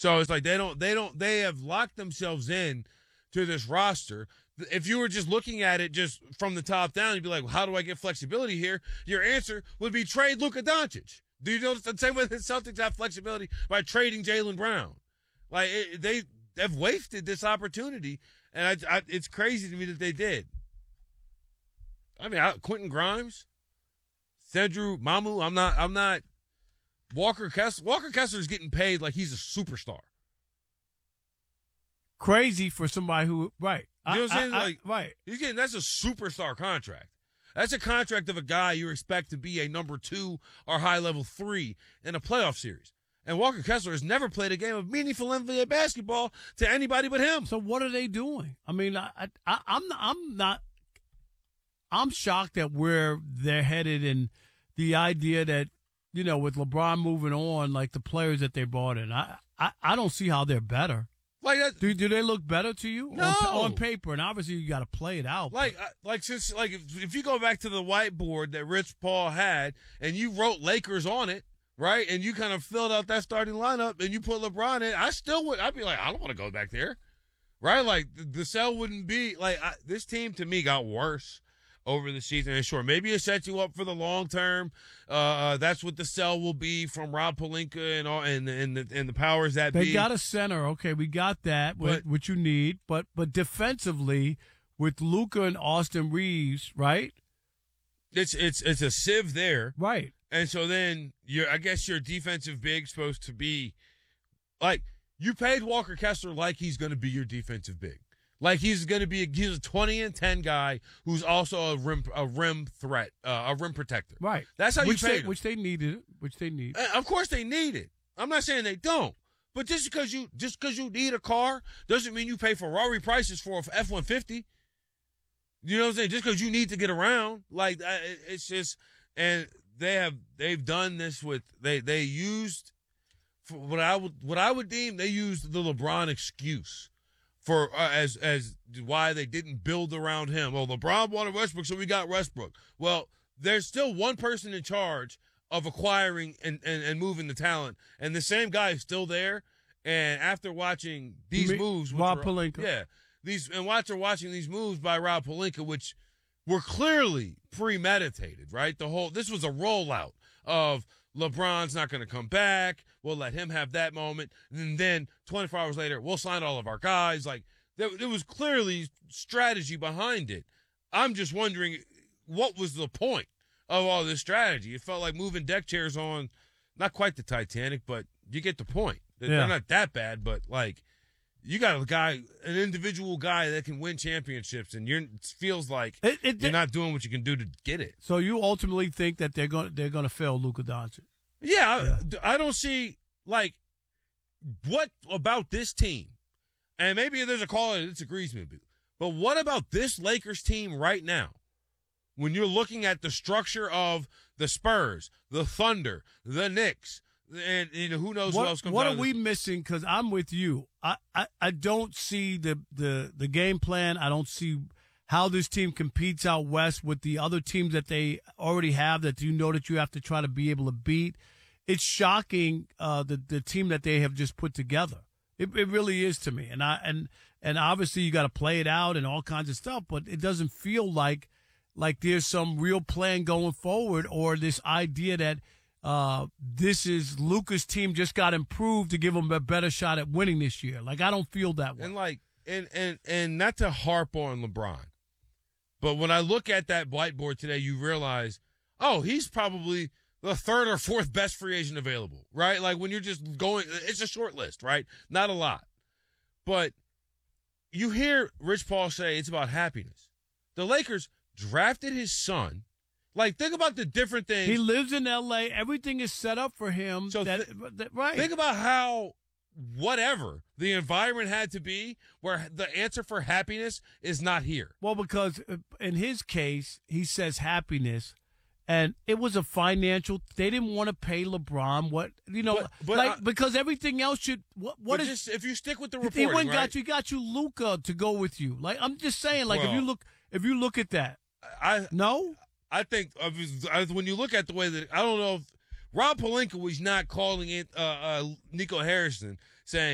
So it's like they have locked themselves in to this roster. If you were just looking at it just from the top down, you'd be like, well, how do I get flexibility here? Your answer would be trade Luka Doncic. Do you know the same way the Celtics have flexibility by trading Jaylen Brown? Like they have wasted this opportunity, and it's crazy to me that they did. I mean, Quentin Grimes, Sandru Mamu. I'm not. Walker Kessler is getting paid like he's a superstar. Crazy for somebody who right. You know what I'm saying? Right. That's a superstar contract. That's a contract of a guy you expect to be a number 2 or high level 3 in a playoff series. And Walker Kessler has never played a game of meaningful NBA basketball to anybody but him. So what are they doing? I mean, I'm shocked at where they're headed, and the idea that, you know, with LeBron moving on, like the players that they brought in, I don't see how they're better. Like that, do they look better to you? No. On paper, and obviously you got to play it out. If you go back to the whiteboard that Rich Paul had, and you wrote Lakers on it, right, and you kind of filled out that starting lineup, and you put LeBron in, I'd be like, I don't want to go back there, right? Like the cell wouldn't be like this team to me got worse over the season. And sure, maybe it sets you up for the long term. That's what the sell will be from Rob Pelinka and all, and the powers that be. They got a center. Okay, we got that, what you need. But defensively, with Luka and Austin Reeves, right? It's a sieve there, right? And so then I guess your defensive big supposed to be like you paid Walker Kessler like he's going to be your defensive big. Like he's a 20-10 guy who's also a rim threat, a rim protector. Right. That's how you pay him. Which they needed. Which they need. Of course they need it. I'm not saying they don't. But just because you need a car doesn't mean you pay Ferrari prices for a F-150. You know what I'm saying? Just because you need to get around, like it's just, and they've done this with they used for what I would deem they used the LeBron excuse. For as why they didn't build around him. Well, LeBron wanted Westbrook, so we got Westbrook. Well, there's still one person in charge of acquiring and moving the talent, and the same guy is still there. And after watching these moves, Rob Pelinka, after watching these moves by Rob Pelinka, which were clearly premeditated, right? This was a rollout of LeBron's not going to come back. We'll let him have that moment. And then 24 hours later, we'll sign all of our guys. Like, there was clearly strategy behind it. I'm just wondering, what was the point of all this strategy? It felt like moving deck chairs on, not quite the Titanic, but you get the point. They're not that bad, but, like, you got an individual guy that can win championships, and it feels like you're not doing what you can do to get it. So you ultimately think that they're going to fail Luka Doncic? Yeah, I don't see, like, what about this team? And maybe there's a caller that disagrees with me, but what about this Lakers team right now? When you're looking at the structure of the Spurs, the Thunder, the Knicks, and who knows what else comes out. What are we missing? Because I'm with you. I don't see the game plan. I don't see how this team competes out west with the other teams that they already have that you know that you have to try to be able to beat. It's shocking the team that they have just put together. It really is to me. And obviously you got to play it out and all kinds of stuff, but it doesn't feel like there's some real plan going forward, or this idea that this is Luka's team just got improved to give them a better shot at winning this year. Like, I don't feel that way. And not to harp on LeBron, but when I look at that whiteboard today, you realize, he's probably the third or fourth best free agent available, right? Like, when you're just going, it's a short list, right? Not a lot. But you hear Rich Paul say it's about happiness. The Lakers drafted his son. Like, think about the different things. He lives in L.A. Everything is set up for him. So right. Think about how whatever the environment had to be where the answer for happiness is not here. Well, because in his case, he says happiness, and it was a financial. They didn't want to pay LeBron because everything else should. What is just, if you stick with the reporting, he got you Luka to go with you. Like, I'm just saying, like, if you look at that, I think when you look at the way that, I don't know if Rob Pelinka was not calling it Nico Harrison saying,